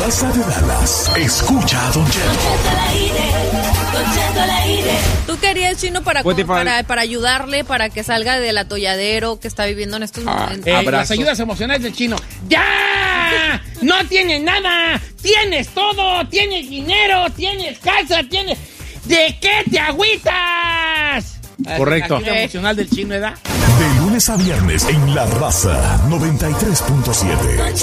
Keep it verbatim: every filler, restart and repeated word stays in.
raza de Dallas escucha a Don Cheto. ¿Tú querías, Chino, para, para, para ayudarle, para que salga del atolladero que está viviendo en estos ah, momentos? Eh, las ayudas emocionales del Chino. ¡Ya! ¡No tienes nada! ¡Tienes todo! ¡Tienes dinero! ¡Tienes casa! ¡Tienes... ¿De qué te agüitas? Correcto. La ayuda emocional del Chino, ¿verdad? De lunes a viernes en La Raza noventa y tres punto siete.